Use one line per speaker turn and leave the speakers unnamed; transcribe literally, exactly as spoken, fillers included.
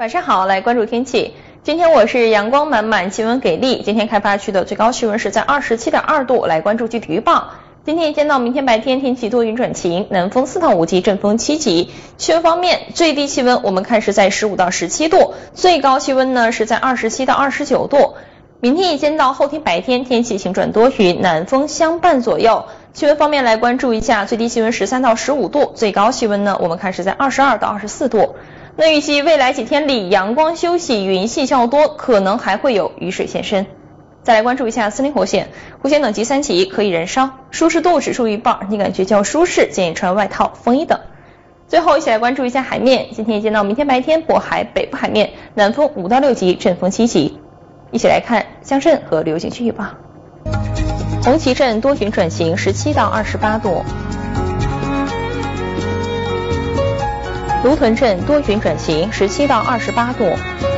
晚上好，来关注天气。今天我是阳光满满，气温给力。今天开发区的最高气温是在 二十七点二度，来关注具体预报。今天一见到明天白天天气多云转晴，南风四到五级，阵风七级。气温方面，最低气温我们看是在十五到十七度，最高气温呢是在二十七到二十九度。明天一见到后天白天天气晴转多云，南风相伴左右。气温方面来关注一下，最低气温十三到十五度，最高气温呢我们看是在二十二到二十四度。那预计未来几天里阳光休息，云系较多，可能还会有雨水现身。再来关注一下森林火险，火险等级三级，可以燃烧，舒适度指数一半，你感觉较舒适，建议穿外套、风衣等。最后一起来关注一下海面，今天一见到明天白天渤海北部海面南风五到六级，阵风七级。一起来看乡镇和旅游景区预报。红旗镇多云转晴，十七到二十八度。芦屯镇多云转晴，十七到二十八度。